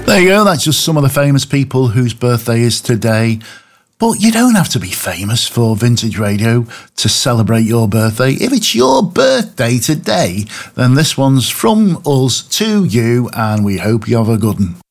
There you go, that's just some of the famous people whose birthday is today. But you don't have to be famous for Vintage Radio to celebrate your birthday. If it's your birthday today, then this one's from us to you, and we hope you have a good one.